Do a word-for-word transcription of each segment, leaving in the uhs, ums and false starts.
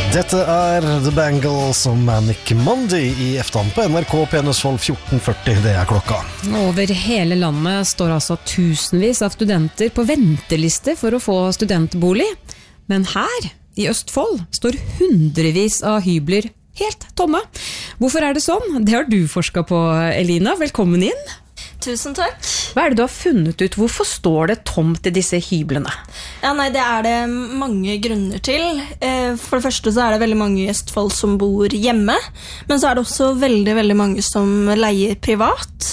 Dette er The Bangles og Manic Monday i eftan på N R K P N Østfold fjorten førti, det er klokka. Over hele landet står altså tusenvis av studenter på venteliste for å få studentbolig. Men her, i Østfold, står hundrevis av hybler helt tomme. Hvorfor er det sånn? Det har du forsket på, Elina. Velkommen inn. Tusen takk. Hva er det du har funnet ut? Hvorfor står det tomt i disse hyblene? Ja, nei, det er det mange grunner til. For det første så er det veldig mange i Østfold som bor hjemme, men så er det også veldig, veldig mange som leier privat.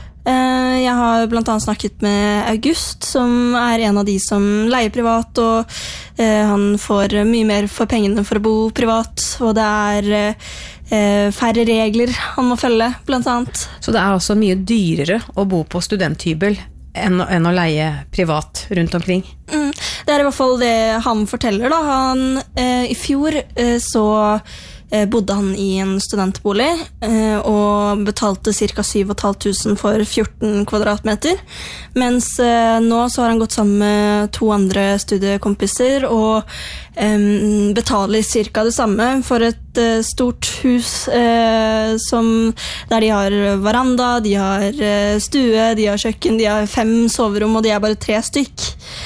Jeg har blant annet snakket med August, som er en av de som leier privat, og han får mye mer for pengene for å bo privat, og det er færre regler han må følge, blant annet. Så det er altså mye dyrere å bo på studenthybel enn, enn å leie privat rundt omkring? Mm, det er i hvert fall det han forteller da. Han, eh, I fjor eh, så eh, bodde han i en studentbolig eh, og betalte ca. syv tusen fem hundre for fjorten kvadratmeter, mens eh, nå så har han gått sammen med to andre studiekompiser og eh, betaler ca. det samme for et eh, stort hus eh, som, der de har veranda, de har eh, stue, de har kjøkken, de har fem soverom, og de er bare tre stykk.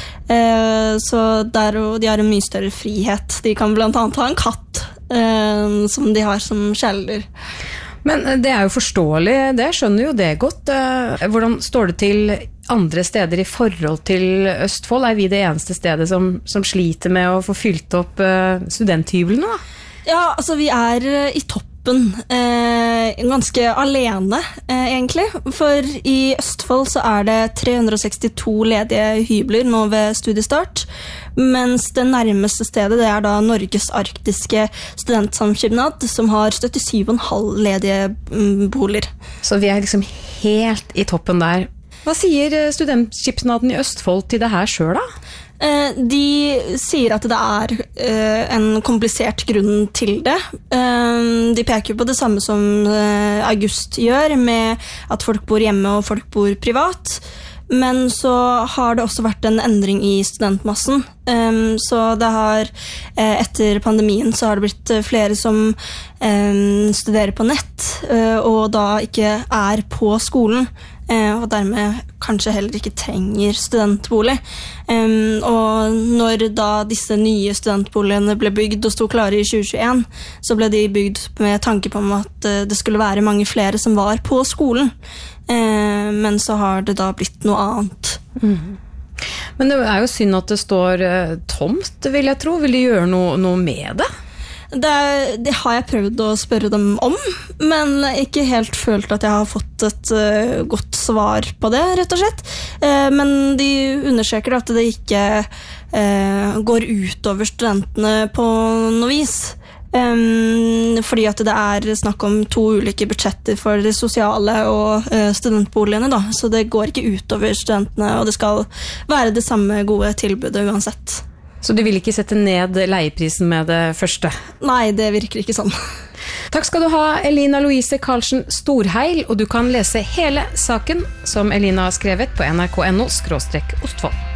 Eh, så der, og de har en mye større frihet. De kan blant annet ha en katt eh, som de har som kjæledyr. Men det er jo forståelig, det skjønner jo det godt. Hvordan står det til andre steder i forhold til Østfold? Er vi det eneste stedet som, som sliter med å få fylt opp studenthyblene da? Ja, altså vi er i toppen, eh, ganske alene eh, egentlig, for i Østfold så er det tre hundre sekstito ledige hybler nå ved studiestart, mens det nærmeste stedet det er da Norges arktiske studentsamskipnad, som har syttisju komma fem ledige mm, boliger. Så vi er liksom helt i toppen der. Hva sier studentskipnaden i Østfold til det her selv da? De sier at det er en komplisert grunn til det. De peker på det samme som August gjør, med at folk bor hjemme og folk bor privat. Men så har det også vært en endring i studentmassen. Så det har, etter pandemien så har det blitt flere som studerer på nett, og da ikke er på skolen, og dermed kanskje heller ikke trenger studentbolig. Og når da disse nye studentboligene ble bygd og stod klare i tjue tjueen, så ble de bygd med tanke på at det skulle være mange flere som var på skolen. Men så har det da blitt noe annet. Mm. Men det er jo synd at det står tomt, vil jeg tro. Vil de gjøre noe, noe med det? Det, det har jeg prøvd å spørre dem om, men ikke helt følt at jeg har fått et uh, godt svar på det, rett og slett. Uh, men de understreker at det ikke uh, går ut over studentene på noe vis. Um, fordi at det er snakk om to ulike budsjetter for de sosiale og uh, studentboligene da. Så det går ikke ut over studentene, og det skal være det samme gode tilbudet uansett. Så du vil ikke sette ned leieprisen med det første? Nei, det virker ikke sånn. Takk skal du ha, Elina Louise Karlsen Storheil, og du kan lese hele saken som Elina har skrevet på N R K punktum no skråstrek Ostfold.